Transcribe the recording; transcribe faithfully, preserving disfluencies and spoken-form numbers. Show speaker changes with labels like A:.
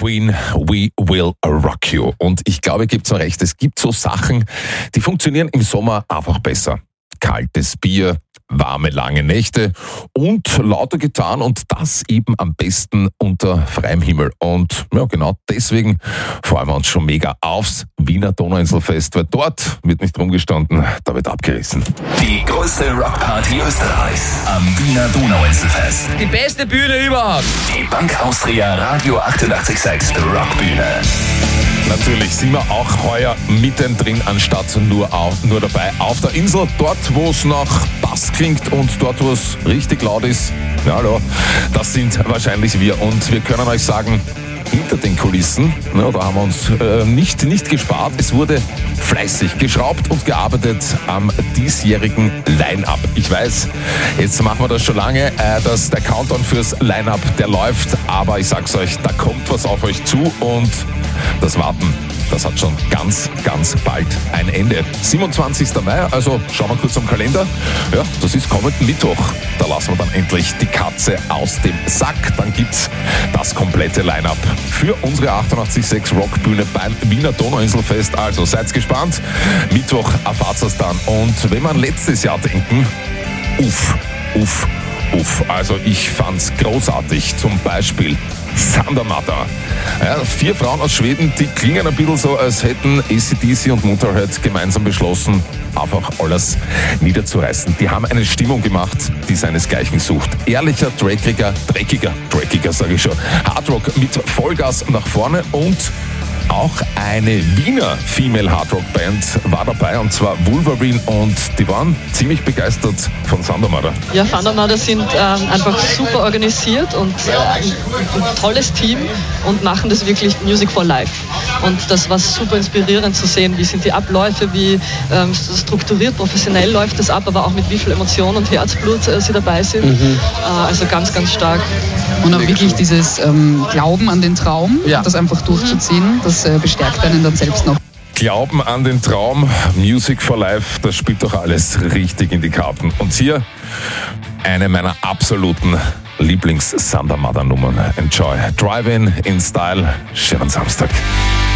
A: Queen, We Will Rock You. Und ich glaube, ich gebe zwar recht, es gibt so Sachen, die funktionieren im Sommer einfach besser. Kaltes Bier, warme, lange Nächte und lauter Gitarren und das eben am besten unter freiem Himmel. Und ja, genau deswegen freuen wir uns schon mega aufs Wiener Donauinselfest, weil dort wird nicht rumgestanden, da wird abgerissen.
B: Die größte Rockparty Österreichs am Wiener Donauinselfest.
C: Die beste Bühne überhaupt.
B: Die Bank Austria Radio achtundachtzig Komma sechs Rockbühne.
A: Natürlich sind wir auch heuer mittendrin, anstatt nur, auf, nur dabei auf der Insel. Dort, wo es nach Bass klingt und dort, wo es richtig laut ist. Ja, hallo, das sind wahrscheinlich wir. Und wir können euch sagen, hinter den Kulissen, ja, da haben wir uns äh, nicht, nicht gespart. Es wurde fleißig geschraubt und gearbeitet am diesjährigen Line-Up. Ich weiß, jetzt machen wir das schon lange, äh, dass der Countdown fürs Line-Up, der läuft. Aber ich sag's euch, da kommt was auf euch zu und das Warten, das hat schon ganz, ganz bald ein Ende. siebenundzwanzigster Mai, also schauen wir kurz am Kalender. Ja, das ist kommenden Mittwoch. Da lassen wir dann endlich die Katze aus dem Sack. Dann gibt's das komplette Line-Up für unsere achtundachtzig Komma sechs Rockbühne beim Wiener Donauinselfest. Also seid gespannt. Mittwoch erfahrt es dann. Und wenn wir an letztes Jahr denken, uff, uff, uff. Also ich fand's großartig. Zum Beispiel Thundermother. Ja, vier Frauen aus Schweden, die klingen ein bisschen so, als hätten A C D C und Motorhead gemeinsam beschlossen, einfach alles niederzureißen. Die haben eine Stimmung gemacht, die seinesgleichen sucht. Ehrlicher, dreckiger, dreckiger, dreckiger sage ich schon. Hardrock mit Vollgas nach vorne und auch eine Wiener Female Hardrock Band war dabei, und zwar Wolverine, und die waren ziemlich begeistert von Thundermother.
D: Ja, Thundermother sind ähm, einfach super organisiert und äh, ein, ein tolles Team und machen das wirklich Music for Life. Und das war super inspirierend zu sehen, wie sind die Abläufe, wie ähm, strukturiert, professionell läuft das ab, aber auch mit wie viel Emotion und Herzblut äh, sie dabei sind. Mhm. Äh, also ganz, ganz stark.
E: Und auch wirklich dieses ähm, Glauben an den Traum, ja. das einfach durchzuziehen, das äh, bestärkt einen dann selbst noch.
A: Glauben an den Traum, Music for Life, das spielt doch alles richtig in die Karten. Und hier eine meiner absoluten Lieblings-Thundermother-Nummern. Enjoy. Drive-In in Style. Schönen Samstag.